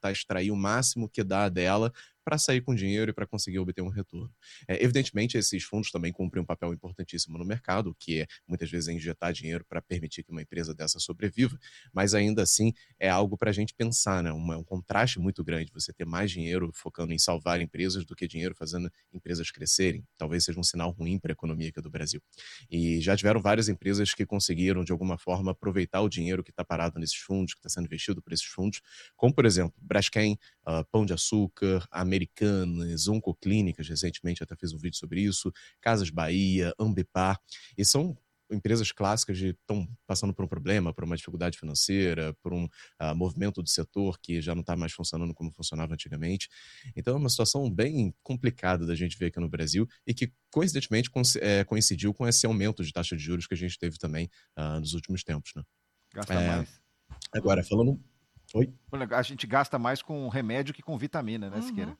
tentar extrair o máximo que dá dela para sair com dinheiro e para conseguir obter um retorno. Evidentemente, esses fundos também cumprem um papel importantíssimo no mercado, que é muitas vezes injetar dinheiro para permitir que uma empresa dessa sobreviva, mas ainda assim é algo para a gente pensar, né? Um contraste muito grande você ter mais dinheiro focando em salvar empresas do que dinheiro fazendo empresas crescerem. Talvez seja um sinal ruim para a economia aqui do Brasil. E já tiveram várias empresas que conseguiram, de alguma forma, aproveitar o dinheiro que está parado nesses fundos, que está sendo investido por esses fundos, como, por exemplo, Braskem, Pão de Açúcar, Americanas, Oncoclínicas, recentemente até fiz um vídeo sobre isso, Casas Bahia, Ambipar, e são empresas clássicas que estão passando por um problema, por uma dificuldade financeira, por um movimento do setor que já não está mais funcionando como funcionava antigamente. Então é uma situação bem complicada da gente ver aqui no Brasil e que, coincidentemente, coincidiu com esse aumento de taxa de juros que a gente teve também nos últimos tempos, né? Gasta mais. Agora, falando... Oi? A gente gasta mais com remédio que com vitamina, né, Siqueira?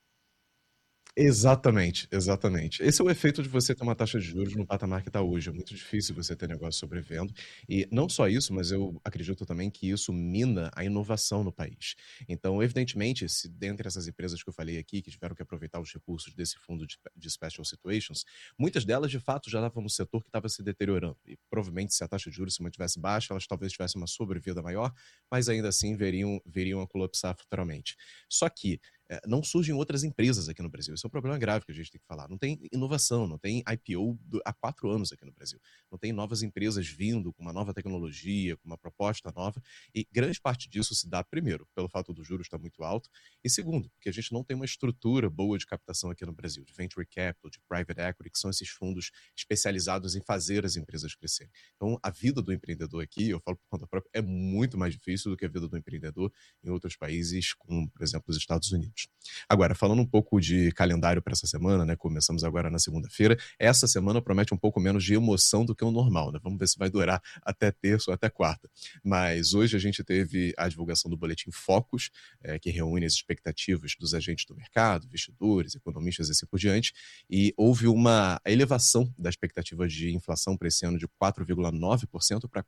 Exatamente, exatamente. Esse é o efeito de você ter uma taxa de juros no patamar que está hoje. É muito difícil você ter negócio sobrevivendo. E não só isso, mas eu acredito também que isso mina a inovação no país. Então, evidentemente, se dentre essas empresas que eu falei aqui, que tiveram que aproveitar os recursos desse fundo de Special Situations, muitas delas, de fato, já estavam no setor que estava se deteriorando. E provavelmente, se a taxa de juros se mantivesse baixa, elas talvez tivessem uma sobrevida maior, mas ainda assim veriam a colapsar futuramente. Só que não surgem outras empresas aqui no Brasil. Isso é um problema grave que a gente tem que falar. Não tem inovação, não tem IPO há 4 anos aqui no Brasil. Não tem novas empresas vindo com uma nova tecnologia, com uma proposta nova. E grande parte disso se dá, primeiro, pelo fato do juros estar muito alto, e segundo, porque a gente não tem uma estrutura boa de captação aqui no Brasil, de venture capital, de private equity, que são esses fundos especializados em fazer as empresas crescerem. Então, a vida do empreendedor aqui, eu falo por conta própria, é muito mais difícil do que a vida do empreendedor em outros países, como, por exemplo, os Estados Unidos. Agora, falando um pouco de calendário para essa semana, né? Começamos agora na segunda-feira. Essa semana promete um pouco menos de emoção do que o normal, né? Vamos ver se vai durar até terça ou até quarta. Mas hoje a gente teve a divulgação do Boletim Focus, que reúne as expectativas dos agentes do mercado, investidores, economistas e assim por diante, e houve uma elevação da expectativa de inflação para esse ano de 4,9% para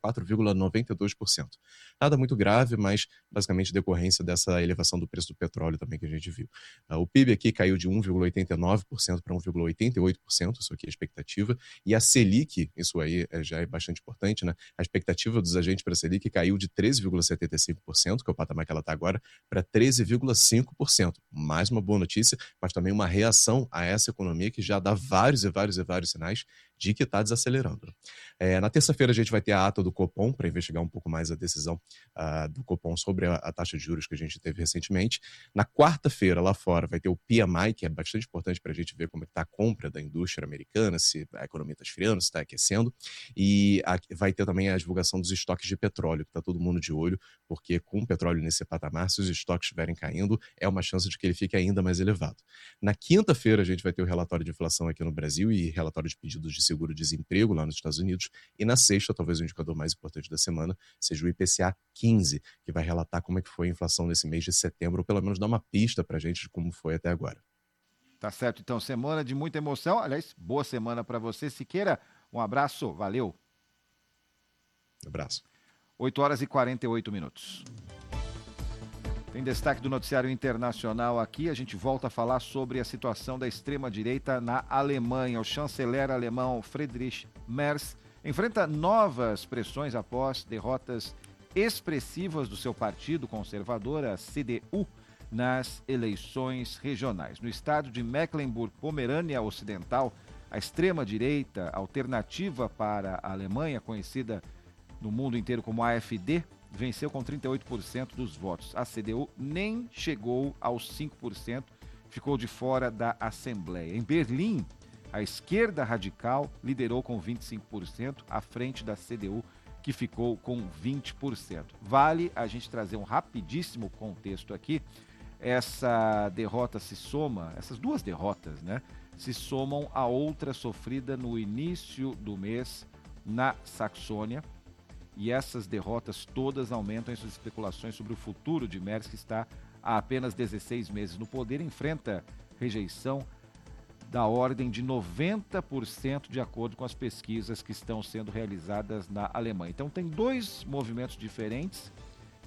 4,92%. Nada muito grave, mas basicamente decorrência dessa elevação do preço do petróleo também que a gente viu. O PIB aqui caiu de 1,89% para 1,88%, isso aqui é a expectativa, e a Selic, isso aí já é bastante importante, né? A expectativa dos agentes para a Selic caiu de 13,75%, que é o patamar que ela está agora, para 13,5%. Mais uma boa notícia, mas também uma reação a essa economia que já dá vários sinais de que está desacelerando. Na terça-feira a gente vai ter a ata do Copom para investigar um pouco mais a decisão do Copom sobre a taxa de juros que a gente teve recentemente. Na quarta-feira, lá fora, vai ter o PMI, que é bastante importante para a gente ver como está a compra da indústria americana, se a economia está esfriando, se está aquecendo. E vai ter também a divulgação dos estoques de petróleo, que está todo mundo de olho, porque com o petróleo nesse patamar, se os estoques estiverem caindo, é uma chance de que ele fique ainda mais elevado. Na quinta-feira, a gente vai ter o relatório de inflação aqui no Brasil e relatório de pedidos de seguro-desemprego lá nos Estados Unidos. E na sexta, talvez o indicador mais importante da semana, seja o IPCA 15, que vai relatar como é que foi a inflação nesse mês de setembro, ou pelo menos dar uma pista para a gente de como foi até agora. Tá certo, então, semana de muita emoção. Aliás, boa semana para você, Siqueira. Um abraço, valeu. Um abraço. 8h48. Tem destaque do noticiário internacional aqui. A gente volta a falar sobre a situação da extrema-direita na Alemanha. O chanceler alemão Friedrich Merz enfrenta novas pressões após derrotas expressivas do seu partido conservador, a CDU, nas eleições regionais. No estado de Mecklenburg-Pomerânia Ocidental, a extrema-direita alternativa para a Alemanha, conhecida no mundo inteiro como AfD, venceu com 38% dos votos. A CDU nem chegou aos 5%, ficou de fora da Assembleia. Em Berlim, a esquerda radical liderou com 25%, à frente da CDU, que ficou com 20%. Vale a gente trazer um rapidíssimo contexto aqui. Essa derrota se soma, essas duas derrotas, né, se somam a outra sofrida no início do mês na Saxônia. E essas derrotas todas aumentam as especulações sobre o futuro de Merz, que está há apenas 16 meses no poder, enfrenta rejeição da ordem de 90% de acordo com as pesquisas que estão sendo realizadas na Alemanha. Então tem dois movimentos diferentes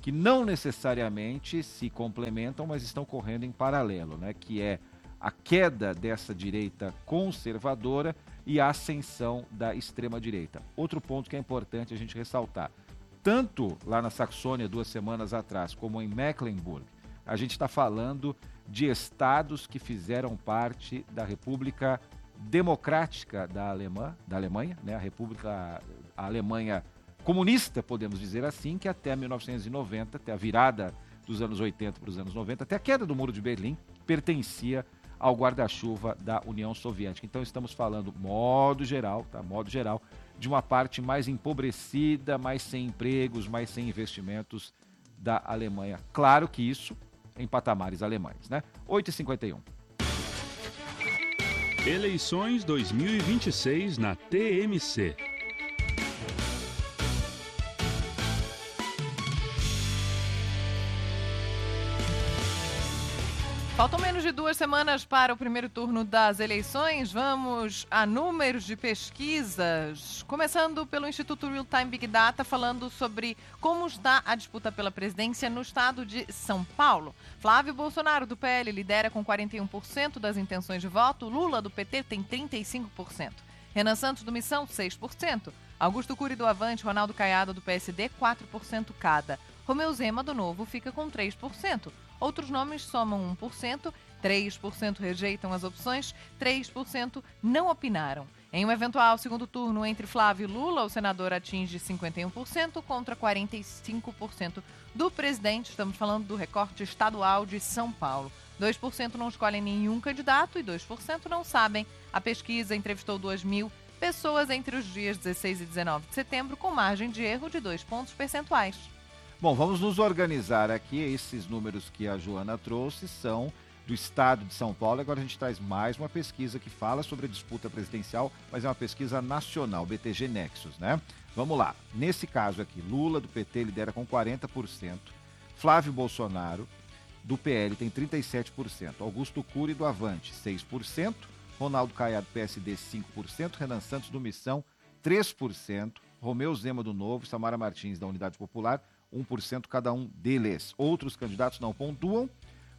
que não necessariamente se complementam, mas estão correndo em paralelo, né? Que é a queda dessa direita conservadora e a ascensão da extrema-direita. Outro ponto que é importante a gente ressaltar, tanto lá na Saxônia 2 semanas atrás, como em Mecklenburg, a gente está falando de estados que fizeram parte da República Democrática da Alemanha, né? A Alemanha comunista, podemos dizer assim, que até 1990, até a virada dos anos 80 para os anos 90, até a queda do Muro de Berlim, pertencia ao guarda-chuva da União Soviética. Então estamos falando, modo geral, de uma parte mais empobrecida, mais sem empregos, mais sem investimentos da Alemanha. Claro que isso em patamares alemães, né? 8h51. Eleições 2026 na TMC. Faltam menos de 2 semanas para o primeiro turno das eleições. Vamos a números de pesquisas. Começando pelo Instituto Real Time Big Data, falando sobre como está a disputa pela presidência no estado de São Paulo. Flávio Bolsonaro, do PL, lidera com 41% das intenções de voto. Lula, do PT, tem 35%. Renan Santos, do Missão, 6%. Augusto Cury, do Avante, Ronaldo Caiado, do PSD, 4% cada. Romeu Zema, do Novo, fica com 3%. Outros nomes somam 1%, 3% rejeitam as opções, 3% não opinaram. Em um eventual segundo turno entre Flávio e Lula, o senador atinge 51% contra 45% do presidente. Estamos falando do recorte estadual de São Paulo. 2% não escolhem nenhum candidato e 2% não sabem. A pesquisa entrevistou 2.000 pessoas entre os dias 16 e 19 de setembro, com margem de erro de 2 pontos percentuais. Bom, vamos nos organizar aqui. Esses números que a Joana trouxe são do estado de São Paulo. Agora a gente traz mais uma pesquisa que fala sobre a disputa presidencial, mas é uma pesquisa nacional, BTG Nexus, né? Vamos lá. Nesse caso aqui, Lula, do PT, lidera com 40%. Flávio Bolsonaro, do PL, tem 37%. Augusto Cury, do Avante, 6%. Ronaldo Caiado, do PSD, 5%. Renan Santos, do Missão, 3%. Romeu Zema, do Novo. Samara Martins, da Unidade Popular, 1% cada um deles. Outros candidatos não pontuam,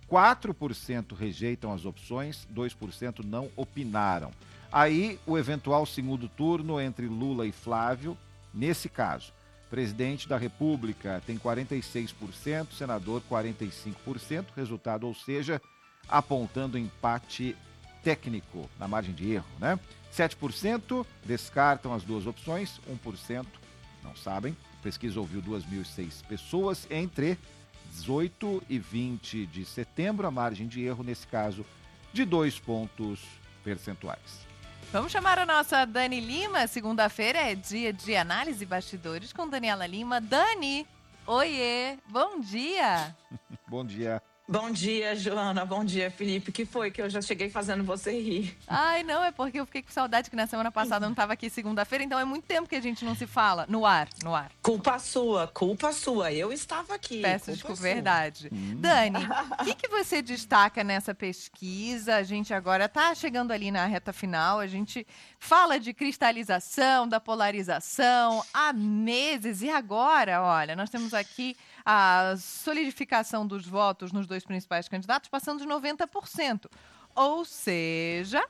4% rejeitam as opções, 2% não opinaram. Aí, o eventual segundo turno entre Lula e Flávio, nesse caso, presidente da República tem 46%, senador 45%, resultado, ou seja, apontando empate técnico na margem de erro, né? 7% descartam as duas opções, 1% não sabem. A pesquisa ouviu 2.006 pessoas entre 18 e 20 de setembro, a margem de erro, nesse caso, de 2 pontos percentuais. Vamos chamar a nossa Dani Lima. Segunda-feira é dia de análise bastidores com Daniela Lima. Dani, oiê, bom dia. Bom dia. Bom dia, Joana. Bom dia, Felipe. Que foi que eu já cheguei fazendo você rir? Ai, não, é porque eu fiquei com saudade que na semana passada eu não estava aqui segunda-feira, então é muito tempo que a gente não se fala no ar. Culpa sua. Eu estava aqui. Peço desculpa, verdade. Dani, o que você destaca nessa pesquisa? A gente agora está chegando ali na reta final, a gente fala de cristalização, da polarização há meses e agora, olha, nós temos aqui a solidificação dos votos nos dois principais candidatos passando de 90%. Ou seja,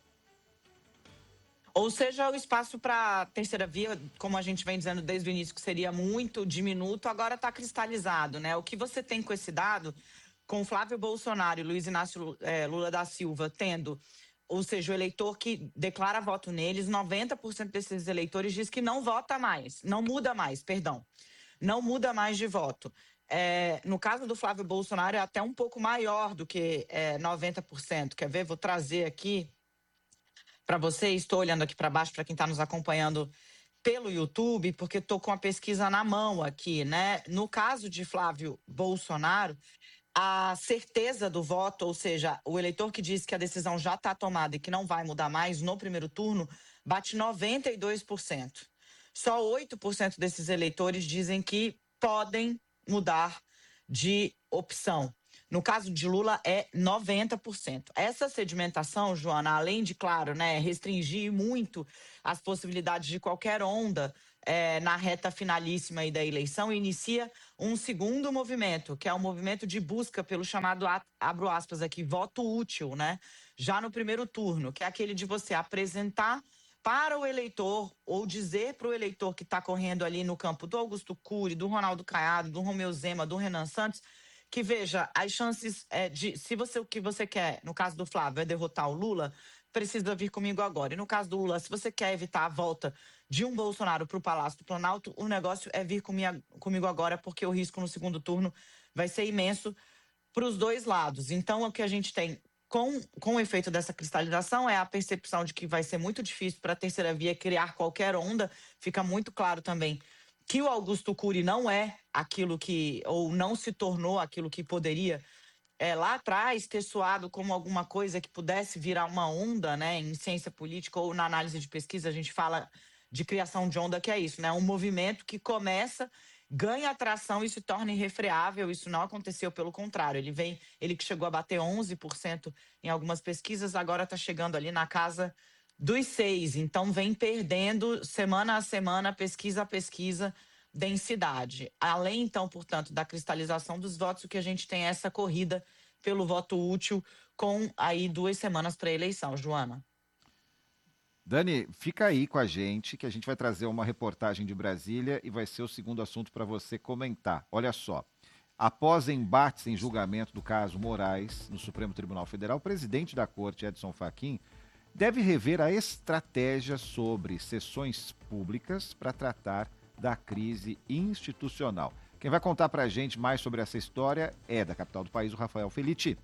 o espaço para a terceira via, como a gente vem dizendo desde o início, que seria muito diminuto, agora está cristalizado, né? O que você tem com esse dado, com Flávio Bolsonaro e Luiz Inácio Lula da Silva tendo, ou seja, o eleitor que declara voto neles, 90% desses eleitores diz que não vota mais, não muda mais de voto. No caso do Flávio Bolsonaro é até um pouco maior do que 90%. Quer ver? Vou trazer aqui para vocês. Estou olhando aqui para baixo para quem está nos acompanhando pelo YouTube, porque estou com a pesquisa na mão aqui, né? No caso de Flávio Bolsonaro, a certeza do voto, ou seja, o eleitor que diz que a decisão já está tomada e que não vai mudar mais no primeiro turno, bate 92%. Só 8% desses eleitores dizem que podem mudar de opção. No caso de Lula, é 90%. Essa sedimentação, Joana, além de, claro, né, restringir muito as possibilidades de qualquer onda na reta finalíssima aí da eleição, inicia um segundo movimento, que é um movimento de busca pelo chamado, abro aspas aqui, voto útil, né? Já no primeiro turno, que é aquele de você apresentar para o eleitor ou dizer para o eleitor que está correndo ali no campo do Augusto Cury, do Ronaldo Caiado, do Romeu Zema, do Renan Santos, que veja, as chances se o que você quer, no caso do Flávio, é derrotar o Lula, precisa vir comigo agora. E no caso do Lula, se você quer evitar a volta de um Bolsonaro para o Palácio do Planalto, o negócio é vir comigo agora, porque o risco no segundo turno vai ser imenso para os dois lados. Então, o que a gente tem com o efeito dessa cristalização é a percepção de que vai ser muito difícil para a terceira via criar qualquer onda. Fica muito claro também que o Augusto Cury não é aquilo que, ou não se tornou aquilo que poderia lá atrás ter soado como alguma coisa que pudesse virar uma onda, né? Em ciência política ou na análise de pesquisa a gente fala de criação de onda, que é isso, né? Um movimento que começa, ganha atração e se torna irrefreável. Isso não aconteceu, pelo contrário. Ele que chegou a bater 11% em algumas pesquisas, agora está chegando ali na casa dos 6%. Então vem perdendo semana a semana, pesquisa a pesquisa, densidade. Além, então, portanto, da cristalização dos votos, o que a gente tem é essa corrida pelo voto útil com aí 2 semanas para a eleição, Joana. Dani, fica aí com a gente, que a gente vai trazer uma reportagem de Brasília e vai ser o segundo assunto para você comentar. Olha só, após embates em julgamento do caso Moraes no Supremo Tribunal Federal, o presidente da Corte, Edson Fachin, deve rever a estratégia sobre sessões públicas para tratar da crise institucional. Quem vai contar para a gente mais sobre essa história é da capital do país, o Rafael Felitti.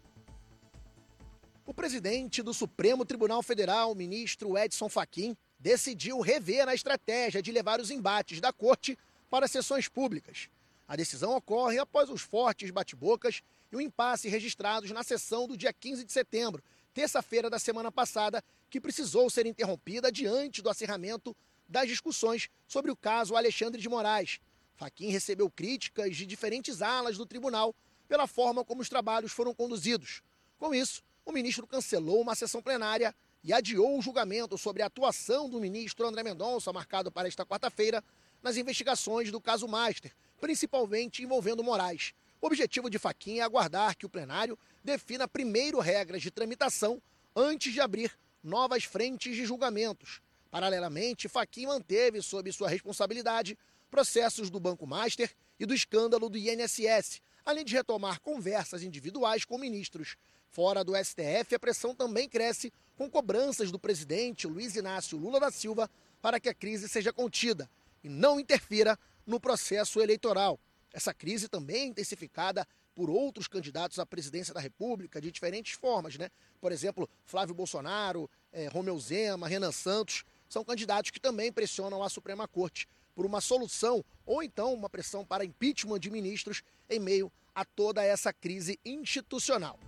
O presidente do Supremo Tribunal Federal, o ministro Edson Fachin, decidiu rever a estratégia de levar os embates da corte para sessões públicas. A decisão ocorre após os fortes bate-bocas e o impasse registrados na sessão do dia 15 de setembro, terça-feira da semana passada, que precisou ser interrompida diante do acirramento das discussões sobre o caso Alexandre de Moraes. Fachin recebeu críticas de diferentes alas do tribunal pela forma como os trabalhos foram conduzidos. Com isso, o ministro cancelou uma sessão plenária e adiou o julgamento sobre a atuação do ministro André Mendonça, marcado para esta quarta-feira, nas investigações do caso Master, principalmente envolvendo Moraes. O objetivo de Fachin é aguardar que o plenário defina primeiro regras de tramitação antes de abrir novas frentes de julgamentos. Paralelamente, Fachin manteve sob sua responsabilidade processos do Banco Master e do escândalo do INSS, além de retomar conversas individuais com ministros. Fora do STF, a pressão também cresce com cobranças do presidente Luiz Inácio Lula da Silva para que a crise seja contida e não interfira no processo eleitoral. Essa crise também é intensificada por outros candidatos à presidência da República de diferentes formas, né? Por exemplo, Flávio Bolsonaro, Romeu Zema, Renan Santos, são candidatos que também pressionam a Suprema Corte por uma solução ou então uma pressão para impeachment de ministros em meio a toda essa crise institucional.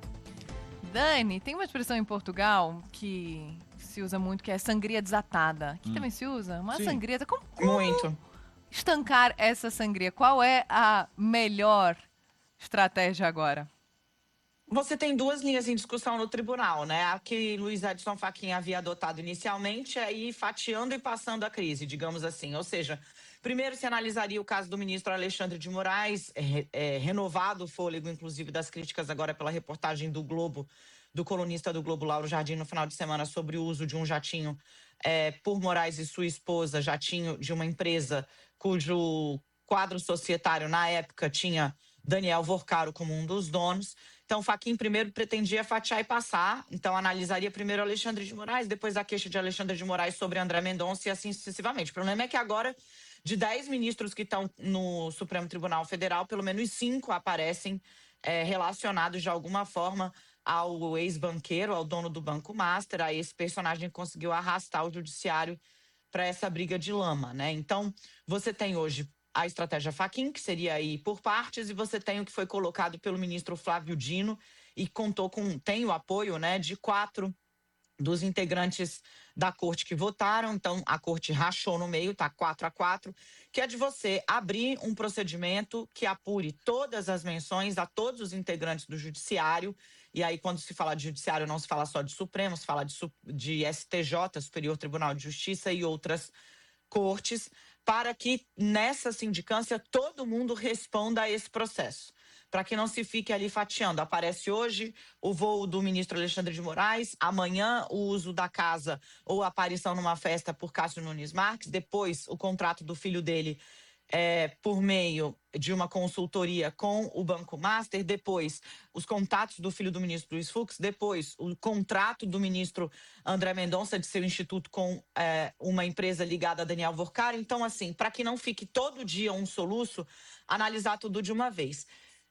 Dani, tem uma expressão em Portugal que se usa muito, que é sangria desatada. Aqui também se usa? Uma Sim. sangria. Como Muito. estancar essa sangria? Qual é a melhor estratégia agora? Você tem 2 linhas em discussão no tribunal, né? A que Luiz Edson Fachin havia adotado inicialmente é ir fatiando e passando a crise, digamos assim. Ou seja, primeiro se analisaria o caso do ministro Alexandre de Moraes, renovado o fôlego, inclusive, das críticas agora pela reportagem do Globo, do colunista do Globo, Lauro Jardim, no final de semana, sobre o uso de um jatinho por Moraes e sua esposa, jatinho de uma empresa cujo quadro societário, na época, tinha Daniel Vorcaro como um dos donos. Então, Fachin primeiro pretendia fatiar e passar. Então, analisaria primeiro Alexandre de Moraes, depois a queixa de Alexandre de Moraes sobre André Mendonça e assim sucessivamente. O problema é que agora, de 10 ministros que estão no Supremo Tribunal Federal, pelo menos 5 aparecem relacionados de alguma forma ao ex-banqueiro, ao dono do Banco Master, a esse personagem que conseguiu arrastar o judiciário para essa briga de lama, né? Então, você tem hoje a estratégia Fachin, que seria aí por partes, e você tem o que foi colocado pelo ministro Flávio Dino e tem o apoio, né, de 4 dos integrantes da corte que votaram. Então, a corte rachou no meio, tá 4-4, que é de você abrir um procedimento que apure todas as menções a todos os integrantes do judiciário. E aí, quando se fala de judiciário, não se fala só de Supremo, se fala de STJ, Superior Tribunal de Justiça, e outras cortes, para que nessa sindicância todo mundo responda a esse processo, para que não se fique ali fatiando. Aparece hoje o voo do ministro Alexandre de Moraes, amanhã o uso da casa ou a aparição numa festa por Cássio Nunes Marques, depois o contrato do filho dele por meio de uma consultoria com o Banco Master, depois os contatos do filho do ministro Luiz Fux, depois o contrato do ministro André Mendonça de seu instituto com uma empresa ligada a Daniel Vorcari. Então, assim, para que não fique todo dia um soluço, analisar tudo de uma vez.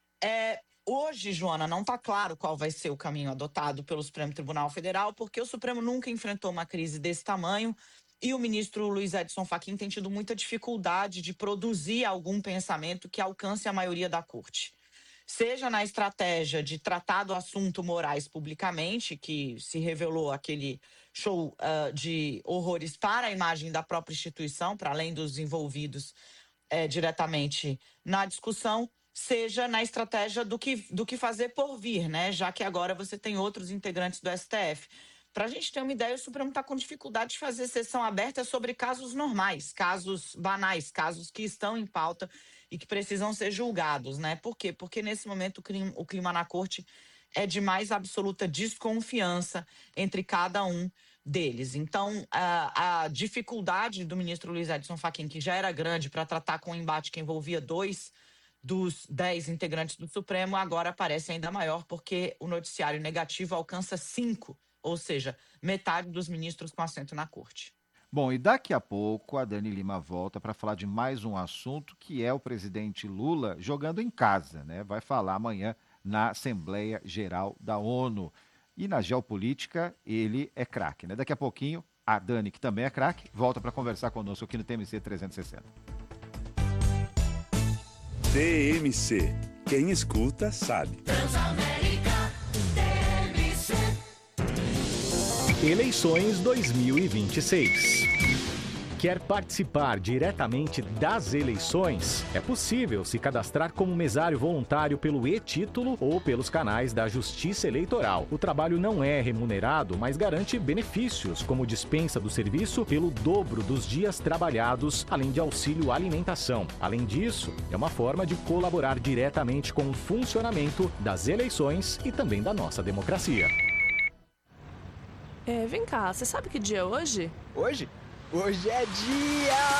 Hoje, Joana, não está claro qual vai ser o caminho adotado pelo Supremo Tribunal Federal, porque o Supremo nunca enfrentou uma crise desse tamanho. E o ministro Luiz Edson Fachin tem tido muita dificuldade de produzir algum pensamento que alcance a maioria da corte. Seja na estratégia de tratar do assunto Moraes publicamente, que se revelou aquele show de horrores para a imagem da própria instituição, para além dos envolvidos diretamente na discussão, seja na estratégia do que fazer por vir, né? Já que agora você tem outros integrantes do STF. Para a gente ter uma ideia, o Supremo está com dificuldade de fazer sessão aberta sobre casos normais, casos banais, casos que estão em pauta e que precisam ser julgados, né? Por quê? Porque nesse momento o clima na corte é de mais absoluta desconfiança entre cada um deles. Então, a dificuldade do ministro Luiz Edson Fachin, que já era grande para tratar com um embate que envolvia 2 dos 10 integrantes do Supremo, agora parece ainda maior, porque o noticiário negativo alcança 5, ou seja, metade dos ministros com assento na corte. Bom, e daqui a pouco a Dani Lima volta para falar de mais um assunto, que é o presidente Lula jogando em casa, né? Vai falar amanhã na Assembleia Geral da ONU. E na geopolítica, ele é craque, né? Daqui a pouquinho, a Dani, que também é craque, volta para conversar conosco aqui no TMC 360. TMC. Quem escuta, sabe. Eleições 2026. Quer participar diretamente das eleições? É possível se cadastrar como mesário voluntário pelo e-Título ou pelos canais da Justiça Eleitoral. O trabalho não é remunerado, mas garante benefícios, como dispensa do serviço pelo dobro dos dias trabalhados, além de auxílio alimentação. Além disso, é uma forma de colaborar diretamente com o funcionamento das eleições e também da nossa democracia. Vem cá, você sabe que dia é hoje? Hoje? Hoje é dia